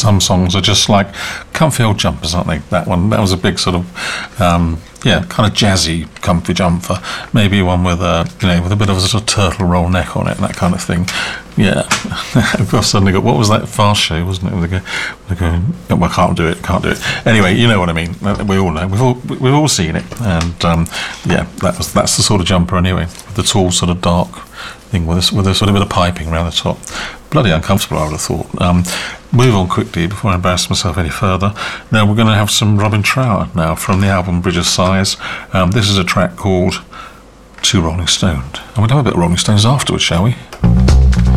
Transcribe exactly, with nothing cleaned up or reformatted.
some songs are just like comfy old jumpers, aren't they? That one, that was a big sort of, um, yeah, kind of jazzy, comfy jumper. Maybe one with a, you know, with a bit of a sort of turtle roll neck on it, that kind of thing. Yeah. I've suddenly got, what was that Fast Show, wasn't it? They go, they go, oh, I can't do it, can't do it. Anyway, you know what I mean. We all know. We've all we've all seen it, and um, yeah, that was that's the sort of jumper anyway. With the tall, sort of dark thing with a, with a sort of bit of piping around the top. Bloody uncomfortable, I would have thought. Um, move on quickly before I embarrass myself any further. Now we're going to have some Robin Trower now from the album Bridge of Sighs. Um, this is a track called Too Rolling Stoned. And we'll have a bit of Rolling Stones afterwards, shall we?